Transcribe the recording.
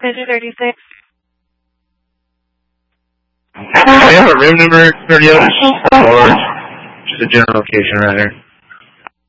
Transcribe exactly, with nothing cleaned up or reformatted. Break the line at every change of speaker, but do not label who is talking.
Pigeon thirty-six.
Do you have a room number, thirty-eight? Or just a general location right here?